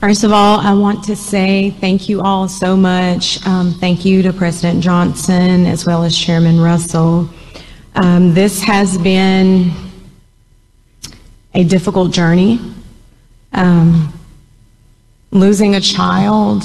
First of all, I want to say thank you all so much. Thank you to President Johnson as well as Chairman Russell. This has been a difficult journey. Losing a child,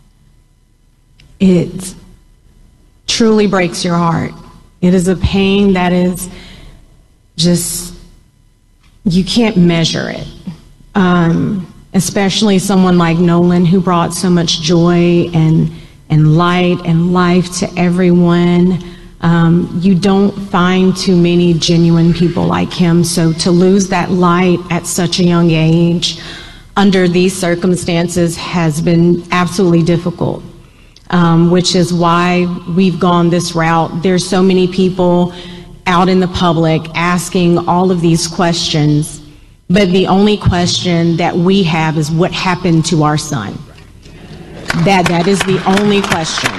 it truly breaks your heart. It is a pain that is just, you can't measure it. Especially someone like Nolan, who brought so much joy and light and life to everyone. You don't find too many genuine people like him. So to lose that light at such a young age under these circumstances has been absolutely difficult, which is why we've gone this route. There's so many people out in the public asking all of these questions. But the only question that we have is what happened to our son. That is the only question.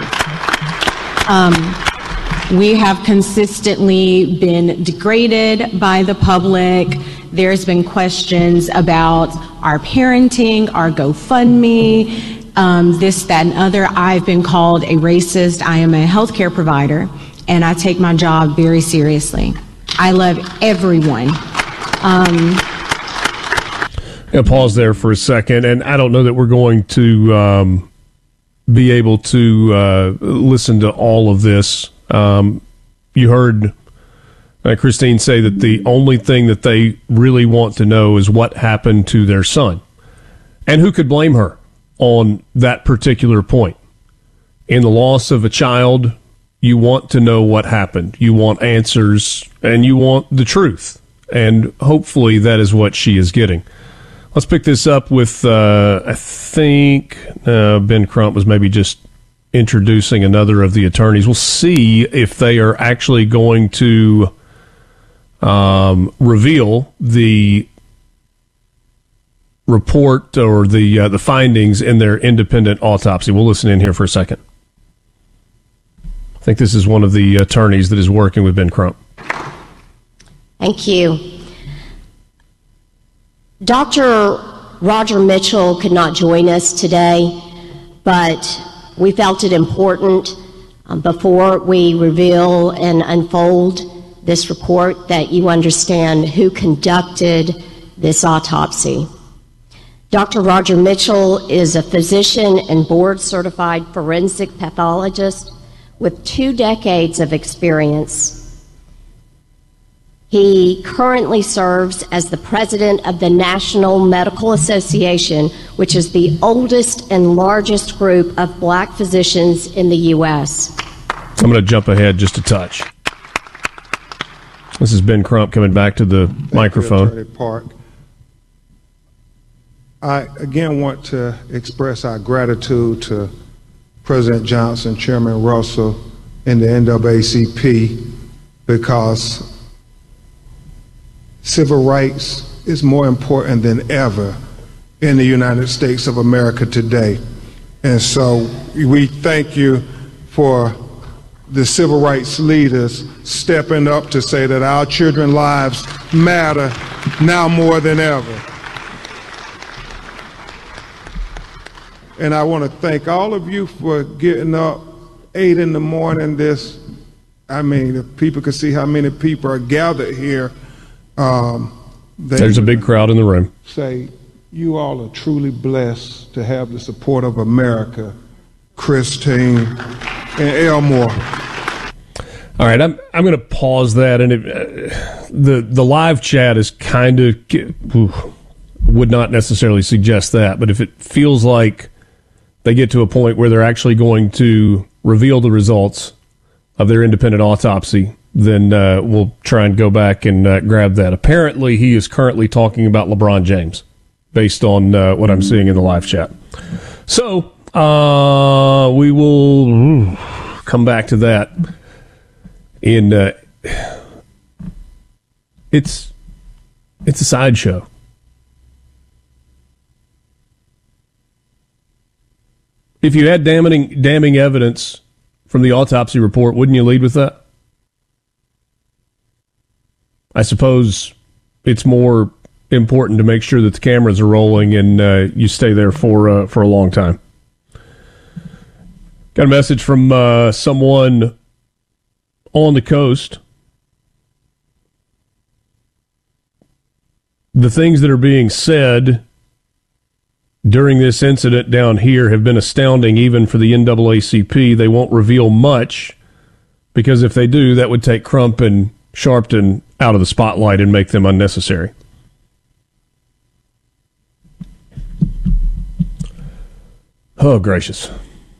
We have consistently been degraded by the public. There's been questions about our parenting, our GoFundMe, this, that, and other. I've been called a racist. I am a healthcare provider, and I take my job very seriously. I love everyone. Pause there for a second, and I don't know that we're going to be able to listen to all of this. You heard Christine say that the only thing that they really want to know is what happened to their son. And who could blame her on that particular point? In the loss of a child, you want to know what happened. You want answers, and you want the truth. And hopefully that is what she is getting. Let's pick this up with, I think Ben Crump was maybe just introducing another of the attorneys. We'll see if they are actually going to reveal the report or the findings in their independent autopsy. We'll listen in here for a second. I think this is one of the attorneys that is working with Ben Crump. Thank you. Dr. Roger Mitchell could not join us today, but we felt it important before we reveal and unfold this report that you understand who conducted this autopsy. Dr. Roger Mitchell is a physician and board-certified forensic pathologist with 2 decades of experience. He currently serves as the president of the National Medical Association, which is the oldest and largest group of black physicians in the U.S. I'm going to jump ahead just a touch. This is Ben Crump coming back to the microphone. Attorney Park. I again want to express our gratitude to President Johnson, Chairman Russell, and the NAACP, because civil rights is more important than ever in the United States of America today. And so we thank you for the civil rights leaders stepping up to say that our children's lives matter now more than ever. And I want to thank all of you for getting up 8 in the morning. If people could see how many people are gathered here. There's a big crowd in the room. Say, you all are truly blessed to have the support of America, Christine and Elmore. All right, I'm going to pause that, and the live chat is kind of would not necessarily suggest that, but if it feels like they get to a point where they're actually going to reveal the results of their independent autopsy, then we'll try and go back and grab that. Apparently, he is currently talking about LeBron James, based on what I'm seeing in the live chat. So we will come back to that. It's a sideshow. If you had damning evidence from the autopsy report, wouldn't you lead with that? I suppose it's more important to make sure that the cameras are rolling and you stay there for a long time. Got a message from someone on the coast. The things that are being said during this incident down here have been astounding, even for the NAACP. They won't reveal much because if they do, that would take Crump and Sharpton out of the spotlight and make them unnecessary. Oh, gracious.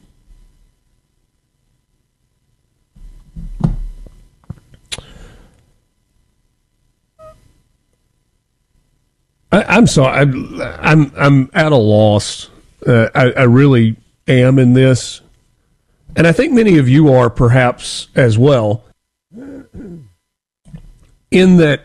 I'm sorry. I'm at a loss. I really am in this, and I think many of you are perhaps as well. In that,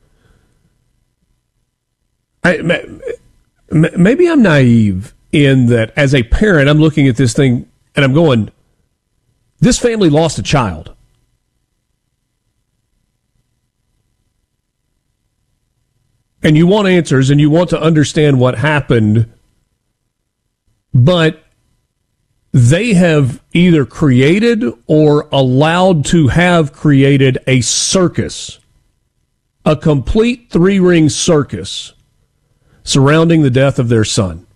maybe I'm naive in that as a parent, I'm looking at this thing and I'm going, this family lost a child. And you want answers and you want to understand what happened, but they have either created or allowed to have created a circus, a complete three-ring circus surrounding the death of their son.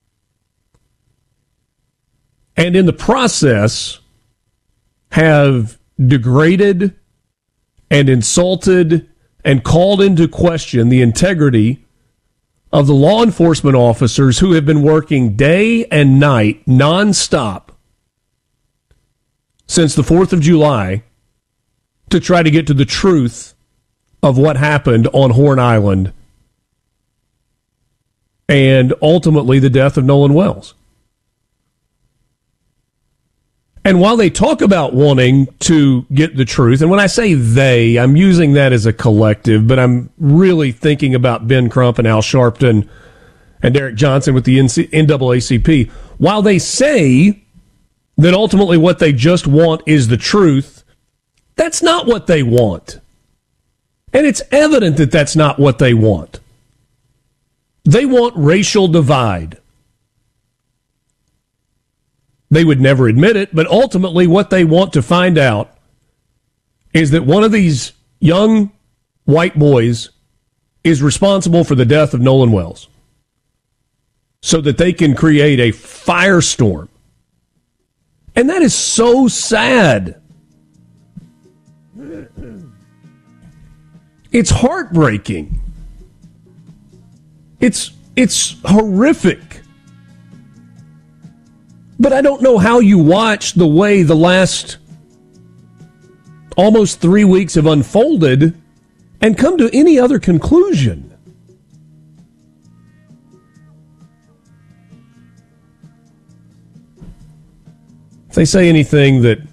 And in the process, have degraded and insulted and called into question the integrity of the law enforcement officers who have been working day and night nonstop since the 4th of July to try to get to the truth of what happened on Horn Island and ultimately the death of Nolan Wells. And while they talk about wanting to get the truth, and when I say they, I'm using that as a collective, but I'm really thinking about Ben Crump and Al Sharpton and Derek Johnson with the NAACP. While they say that ultimately what they just want is the truth, that's not what they want. And it's evident that that's not what they want. They want racial divide. They would never admit it, but ultimately what they want to find out is that one of these young white boys is responsible for the death of Nolan Wells so that they can create a firestorm. And that is so sad. It's heartbreaking. It's horrific. But I don't know how you watch the way the last almost 3 weeks have unfolded and come to any other conclusion. If they say anything that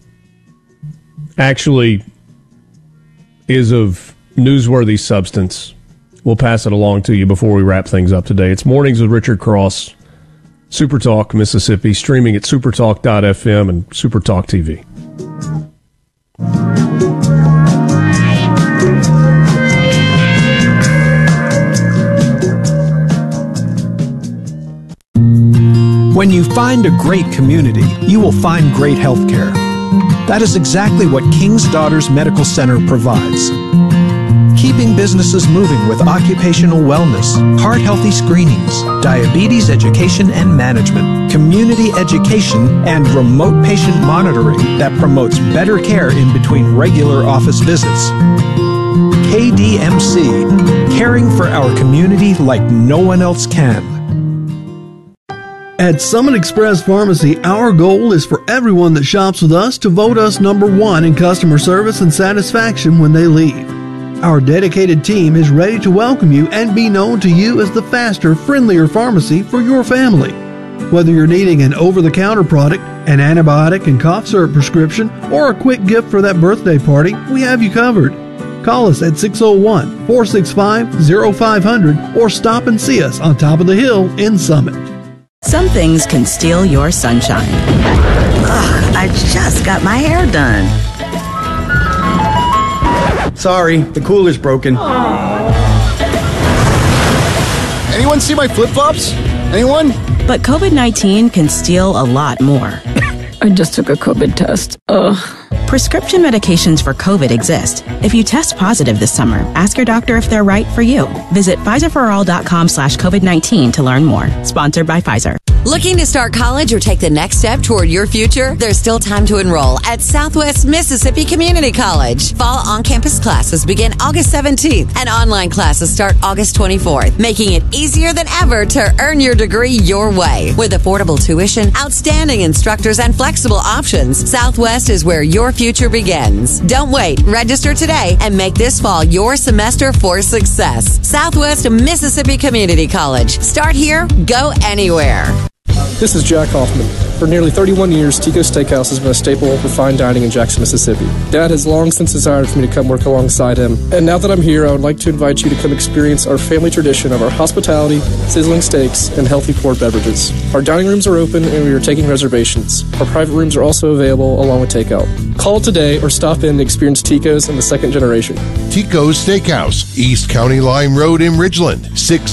actually is of newsworthy substance, we'll pass it along to you before we wrap things up today. It's Mornings with Richard Cross. Supertalk Mississippi, streaming at supertalk.fm and Supertalk TV. When you find a great community, you will find great health care. That is exactly what King's Daughters Medical Center provides. Keeping businesses moving with occupational wellness, heart-healthy screenings, diabetes education and management, community education, and remote patient monitoring that promotes better care in between regular office visits. KDMC, caring for our community like no one else can. At Summit Express Pharmacy, our goal is for everyone that shops with us to vote us #1 in customer service and satisfaction when they leave. Our dedicated team is ready to welcome you and be known to you as the faster, friendlier pharmacy for your family. Whether you're needing an over-the-counter product, an antibiotic and cough syrup prescription, or a quick gift for that birthday party, we have you covered. Call us at 601-465-0500 or stop and see us on top of the hill in Summit. Some things can steal your sunshine. Ugh, I just got my hair done. Sorry, the cooler's broken. Anyone see my flip-flops? Anyone? But COVID-19 can steal a lot more. I just took a COVID test. Ugh. Prescription medications for COVID exist. If you test positive this summer, ask your doctor if they're right for you. Visit PfizerForAll.com/COVID-19 to learn more. Sponsored by Pfizer. Looking to start college or take the next step toward your future? There's still time to enroll at Southwest Mississippi Community College. Fall on-campus classes begin August 17th and online classes start August 24th, making it easier than ever to earn your degree your way. With affordable tuition, outstanding instructors, and flexible options, Southwest is where your future begins. Don't wait. Register today and make this fall your semester for success. Southwest Mississippi Community College. Start here, go anywhere. This is Jack Hoffman. For nearly 31 years, Tico's Steakhouse has been a staple for fine dining in Jackson, Mississippi. Dad has long since desired for me to come work alongside him. And now that I'm here, I would like to invite you to come experience our family tradition of our hospitality, sizzling steaks, and healthy poured beverages. Our dining rooms are open and we are taking reservations. Our private rooms are also available along with takeout. Call today or stop in and experience Tico's in the second generation. Tico's Steakhouse, East County Line Road in Ridgeland,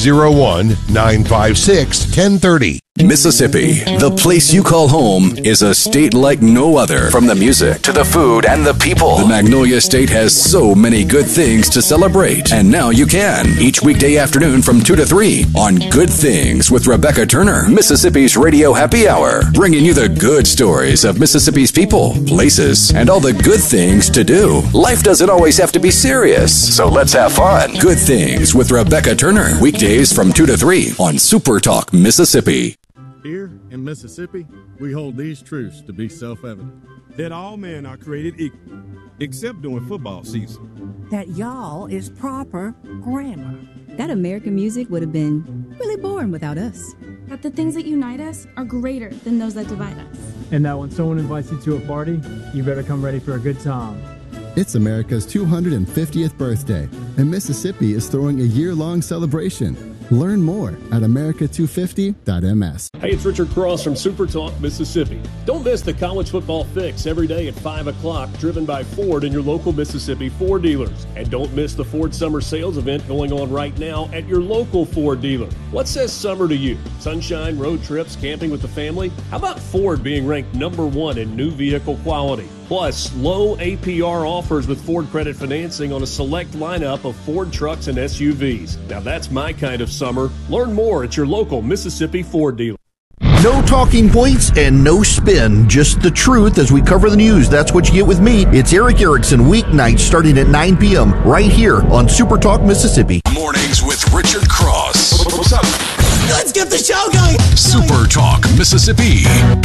601-956-1030. Mississippi, the place you call home, is a state like no other. From the music to the food and the people, the Magnolia State has so many good things to celebrate. And now you can, each weekday afternoon from 2 to 3 on Good Things with Rebecca Turner, Mississippi's Radio Happy Hour, bringing you the good stories of Mississippi's people, places, and all the good things to do. Life doesn't always have to be serious, so let's have fun. Good Things with Rebecca Turner, weekdays from 2 to 3 on Super Talk Mississippi. Here in Mississippi, we hold these truths to be self-evident. That all men are created equal, except during football season. That y'all is proper grammar. That American music would have been really boring without us. That the things that unite us are greater than those that divide us. And that when someone invites you to a party, you better come ready for a good time. It's America's 250th birthday, and Mississippi is throwing a year-long celebration. Learn more at america250.ms. Hey, it's Richard Cross from Super Talk Mississippi. Don't miss the college football fix every day at 5 o'clock, driven by Ford and your local Mississippi Ford dealers. And don't miss the Ford Summer Sales event going on right now at your local Ford dealer. What says summer to you? Sunshine, road trips, camping with the family? How about Ford being ranked #1 in new vehicle quality? Plus, low APR offers with Ford credit financing on a select lineup of Ford trucks and SUVs. Now that's my kind of summer. Learn more at your local Mississippi Ford dealer. No talking points and no spin, just the truth as we cover the news. That's what you get with me. It's Eric Erickson, weeknights starting at 9 p.m. right here on Super Talk Mississippi. Mornings with Richard Cross. What's up? Let's get the show going. Super Talk Mississippi.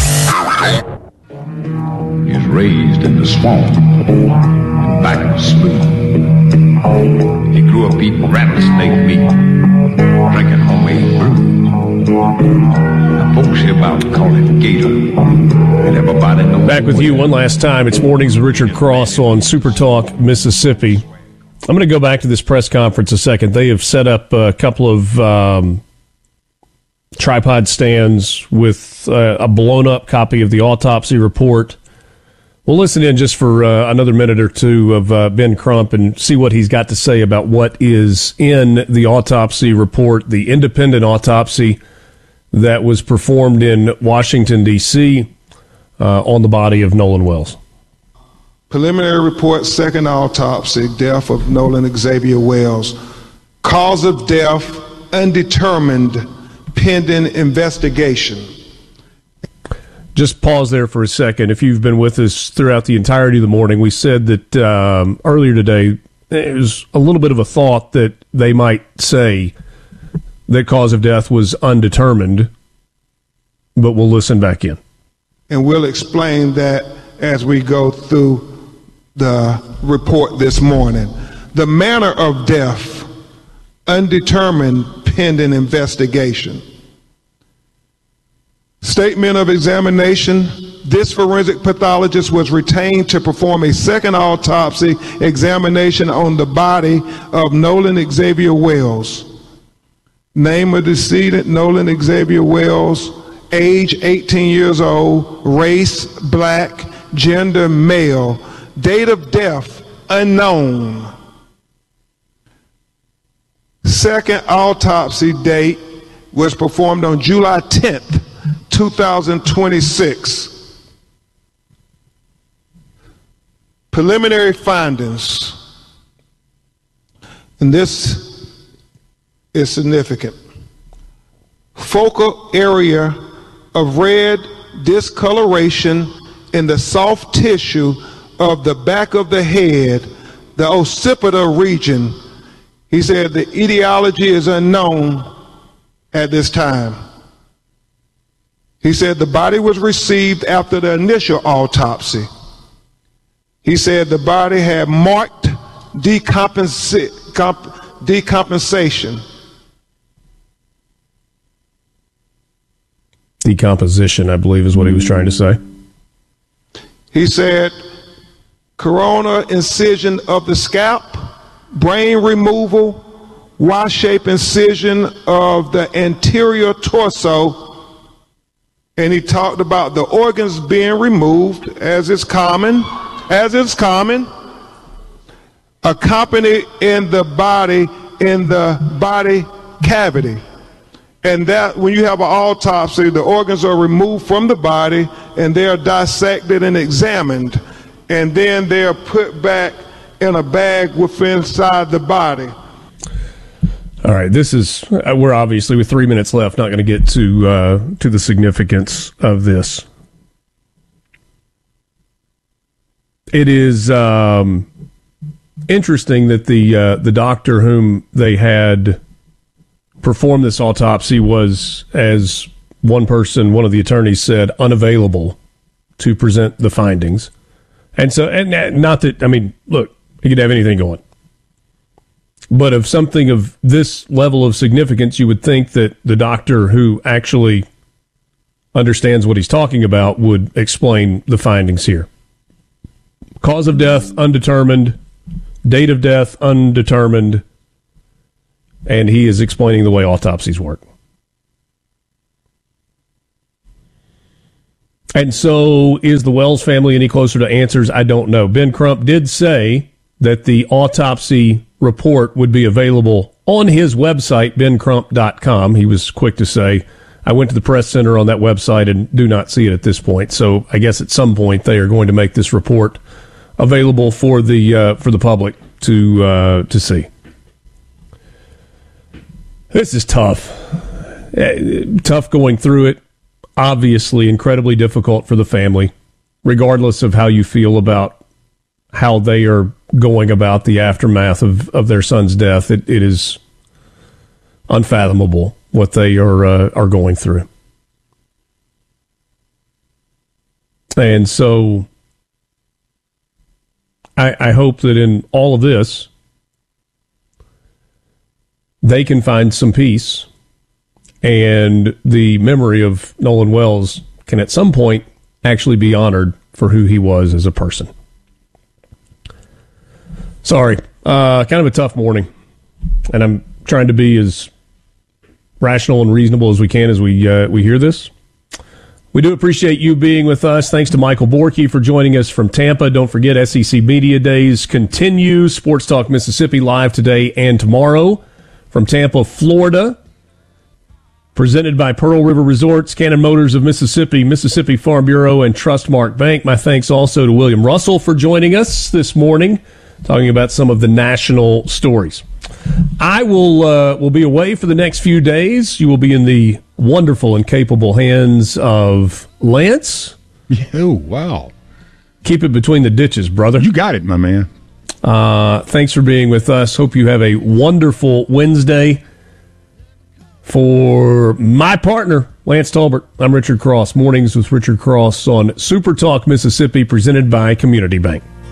He's raised in the swamp, back in the slough. He grew up eating rattlesnake meat, drinking homemade brew. The folks hereabout call him Gator, and everybody knows. Back with you one last time. It's Mornings with Richard Cross on Super Talk Mississippi. I'm going to go back to this press conference a second. They have set up a couple of tripod stands with a blown-up copy of the autopsy report. We'll listen in just for another minute or two of Ben Crump and see what he's got to say about what is in the autopsy report, the independent autopsy that was performed in Washington, D.C. On the body of Nolan Wells. Preliminary report, second autopsy, death of Nolan Xavier Wells. Cause of death, undetermined, pending investigation. Just pause there for a second. If you've been with us throughout the entirety of the morning, we said that earlier today there was a little bit of a thought that they might say that cause of death was undetermined, but we'll listen back in. And we'll explain that as we go through the report this morning. The manner of death, undetermined, pending investigation. Statement of examination. This forensic pathologist was retained to perform a second autopsy examination on the body of Nolan Xavier Wells. Name of decedent, Nolan Xavier Wells. Age, 18 years old. Race, black. Gender, male. Date of death, unknown. Second autopsy date, was performed on July 10th, 2026. Preliminary findings, and this is significant. Focal area of red discoloration in the soft tissue of the back of the head, the occipital region. He said the etiology is unknown at this time. He said the body was received after the initial autopsy. He said the body had marked decompensation. Decomposition, I believe, is what he was trying to say. He said coronal incision of the scalp, brain removal, Y-shaped incision of the anterior torso, and he talked about the organs being removed, as is common, accompanied in the body cavity. And that when you have an autopsy, the organs are removed from the body and they are dissected and examined, and then they are put back in a bag within inside the body. All right, this is we're obviously with 3 minutes left not going to get to the significance of this. It is interesting that the doctor whom they had performed this autopsy was, as one of the attorneys said, unavailable to present the findings. And so, and not that, I mean, look, you could have anything going. But of something of this level of significance, you would think that the doctor who actually understands what he's talking about would explain the findings here. Cause of death, undetermined. Date of death, undetermined. And he is explaining the way autopsies work. And so, is the Wells family any closer to answers? I don't know. Ben Crump did say that the autopsy report would be available on his website, bencrump.com. He was quick to say, I went to the press center on that website and do not see it at this point. So I guess at some point they are going to make this report available for the public to see. This is tough. Tough going through it. Obviously incredibly difficult for the family, regardless of how you feel about how they are going about the aftermath of their son's death. It is unfathomable what they are going through. And so I hope that in all of this, they can find some peace, and the memory of Nolan Wells can at some point actually be honored for who he was as a person. Sorry, kind of a tough morning, and I'm trying to be as rational and reasonable as we can as we hear this. We do appreciate you being with us. Thanks to Michael Borky for joining us from Tampa. Don't forget, SEC Media Days continue. Sports Talk Mississippi live today and tomorrow from Tampa, Florida. Presented by Pearl River Resorts, Cannon Motors of Mississippi, Mississippi Farm Bureau, and Trustmark Bank. My thanks also to William Russell for joining us this morning, talking about some of the national stories. I will be away for the next few days. You will be in the wonderful and capable hands of Lance. Oh, wow. Keep it between the ditches, brother. You got it, my man. Thanks for being with us. Hope you have a wonderful Wednesday. For my partner, Lance Talbert, I'm Richard Cross. Mornings with Richard Cross on Super Talk Mississippi, presented by Community Bank.